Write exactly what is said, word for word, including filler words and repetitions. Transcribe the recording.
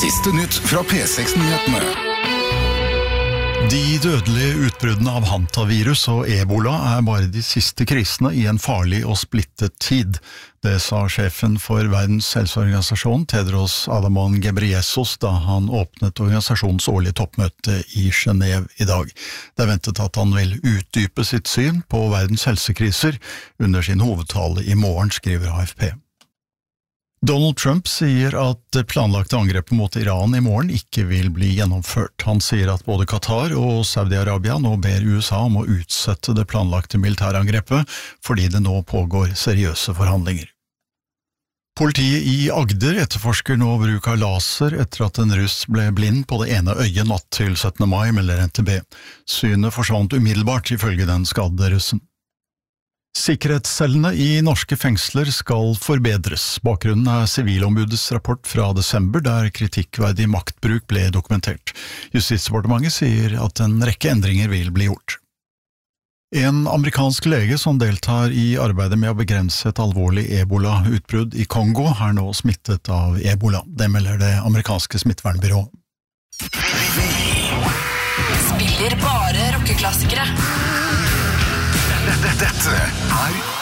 Siste nytt fra P seks-nyhetene. De dødelige utbruddene av hantavirus og ebola er bare de siste krisene i en farlig og splittet tid. Det sa sjefen for Verdens helseorganisasjon, Tedros Adhanom Ghebreyesus, da han åpnet organisasjonens årlige toppmøte i Genève i dag. Det er ventet at han vil utdype sitt syn på verdens helsekriser under sin hovedtale i morgen, skriver A F P. Donald Trump sier at det planlagte angrepet mot Iran i morgen ikke vil bli gjennomført. Han sier at både Qatar og Saudi-Arabia nå ber U S A om å utsette det planlagte militærangrepet, fordi det nå pågår seriøse forhandlinger. Politiet i Agder etterforsker nå bruk av laser etter at en russ ble blind på det ene øyet natt til syttende mai, melder N T B. Synet forsvant umiddelbart ifølge den skadde russen. Sikkerhetscellene i norske fengsler skal forbedres. Bakgrunnen er Sivilombudets rapport fra desember, der kritikkverdig maktbruk ble dokumentert. Justisdepartementet sier at en rekke endringer vil bli gjort. En amerikansk lege som deltar i arbeidet med å begrense et alvorlig ebola-utbrudd i Kongo, er nå smittet av ebola. Det melder det amerikanske smittevernbyrået. Spiller bare rockeklassikere. Dette er